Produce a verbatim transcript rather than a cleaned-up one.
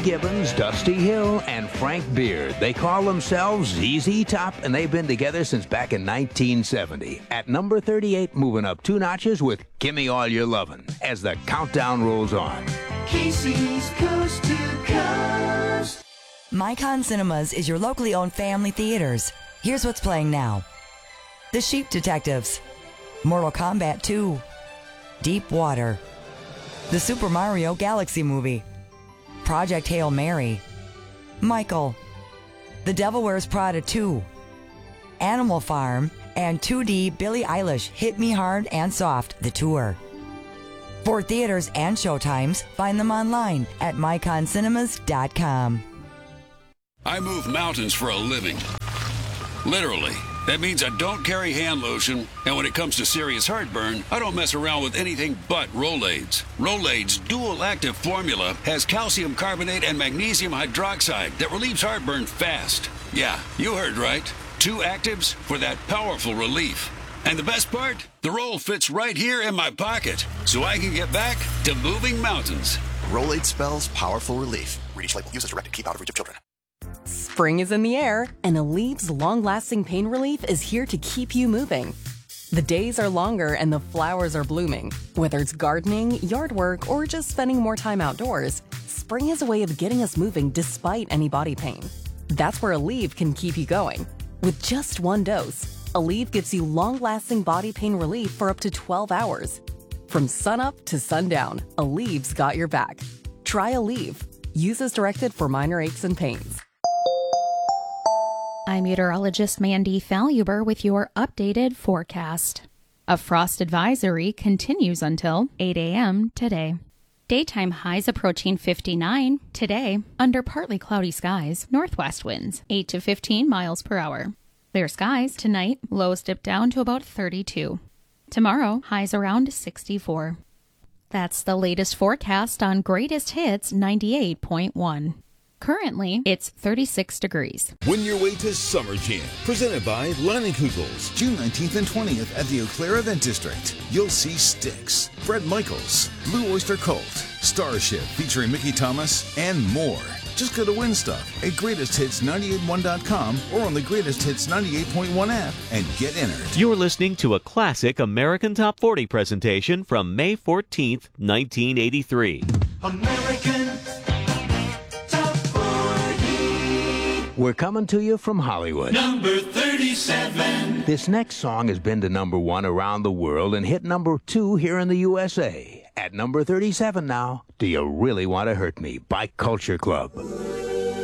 Gibbons, Dusty Hill, and Frank Beard. They call themselves Z Z Top, and they've been together since back in nineteen seventy. At number thirty-eight, moving up two notches with Gimme All Your Lovin' as the countdown rolls on. Casey's Coast to Coast. Micon Cinemas is your locally owned family theaters. Here's what's playing now. The Sheep Detectives, Mortal Kombat two, Deep Water, the Super Mario Galaxy movie, Project Hail Mary, Michael, The Devil Wears Prada two, Animal Farm, and two D Billie Eilish Hit Me Hard and Soft, the tour. For theaters and showtimes, find them online at micon cinemas dot com. I move mountains for a living. Literally. That means I don't carry hand lotion, and when it comes to serious heartburn, I don't mess around with anything but Rolaids. Rolaids' dual-active formula has calcium carbonate and magnesium hydroxide that relieves heartburn fast. Yeah, you heard right. Two actives for that powerful relief. And the best part? The roll fits right here in my pocket, so I can get back to moving mountains. Rolaid spells powerful relief. Read each label. Use as directed. Keep out of reach of children. Spring is in the air, and Alev's long-lasting pain relief is here to keep you moving. The days are longer and the flowers are blooming. Whether it's gardening, yard work, or just spending more time outdoors, spring has a way of getting us moving despite any body pain. That's where Aleve can keep you going. With just one dose, Aleve gives you long-lasting body pain relief for up to twelve hours. From sunup to sundown, Aleve's got your back. Try Aleve. Use as directed for minor aches and pains. I'm meteorologist Mandy Faluber with your updated forecast. A frost advisory continues until eight a.m. today. Daytime highs approaching fifty-nine today under partly cloudy skies, northwest winds eight to fifteen miles per hour. Clear skies tonight, lows dip down to about thirty-two. Tomorrow, highs around sixty-four. That's the latest forecast on Greatest Hits ninety-eight point one. Currently, it's thirty-six degrees. Win your way to Summer Jam, presented by Leinenkugel's. June nineteenth and twentieth at the Eau Claire Event District. You'll see Styx, Bret Michaels, Blue Oyster Cult, Starship featuring Mickey Thomas, and more. Just go to Win Stuff at greatest hits nine eight one dot com or on the Greatest Hits ninety-eight point one app and get entered. You're listening to a classic American Top forty presentation from May fourteenth, nineteen eighty-three. American We're coming to you from Hollywood. Number thirty-seven. This next song has been to number one around the world and hit number two here in the U S A. At number thirty-seven now, Do You Really Want to Hurt Me by Culture Club.